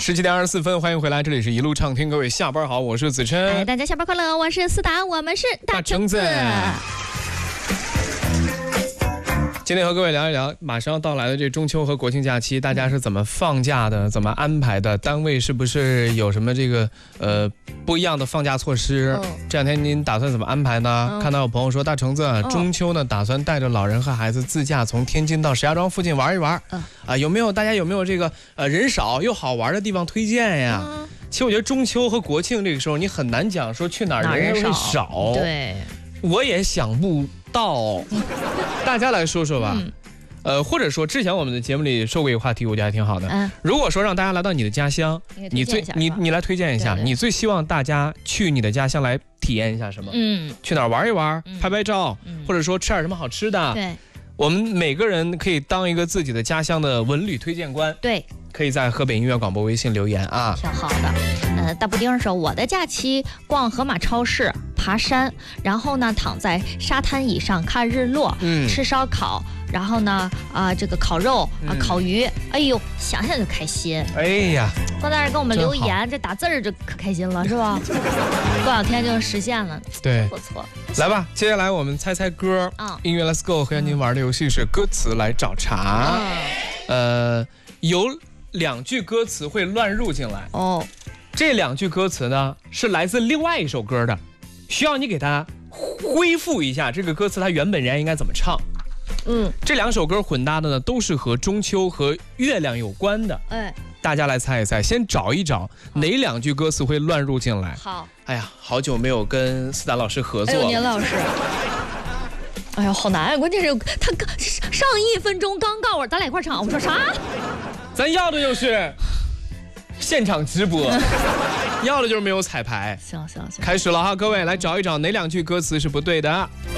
17:24，欢迎回来，这里是一路畅听，各位下班好，我是子琛。 大家下班快乐，我是思达，我们是大橙子。 今天和各位聊一聊马上要到来的这中秋和国庆假期，大家是怎么放假的，怎么安排的？单位是不是有什么这个不一样的放假措施？这两天您打算怎么安排呢？看到有朋友说，大橙子中秋呢打算带着老人和孩子自驾从天津到石家庄附近玩一玩。大家有没有这个人少又好玩的地方推荐呀？其实我觉得中秋和国庆这个时候你很难讲说去哪儿人会少。 对， 我也想不到，大家来说说吧。或者说之前我们的节目里说过一个话题，我觉得还挺好的。如果说让大家来到你的家乡，你来推荐一下，你最希望大家去你的家乡来体验一下什么？去哪儿玩一玩，拍拍照，或者说吃点什么好吃的。 对， 我们每个人可以当一个自己的家乡的文旅推荐官。 对， 可以在河北音乐广播微信留言啊。 挺好的。大布丁说，我的假期逛盒马超市，爬山，然后呢躺在沙滩椅上看日落，吃烧烤，然后呢这个烤肉烤鱼，哎呦想想就开心。 哎呀， 坐在这给我们留言，这打字儿就可开心了，是吧？过两天就实现了。 对， 不错。 来吧，接下来我们猜猜歌。音乐 Let's Go 和您玩的游戏是歌词来找茬。有2句歌词会乱入进来。这2句歌词呢是来自另外一首歌的，需要你给它恢复一下这个歌词它原本人家应该怎么唱。这2首歌混搭的呢都是和中秋和月亮有关的。大家来猜一猜，先找一找哪2句歌词会乱入进来。 好。 哎呀，好久没有跟思达老师合作了。 年老师。哎呀，好难啊！关键是他上1分钟刚告我，咱俩一块唱。我说啥？ 咱要的就是现场直播，要的就是没有彩排。 行， 开始了哈，各位来找一找哪2句歌词是不对的。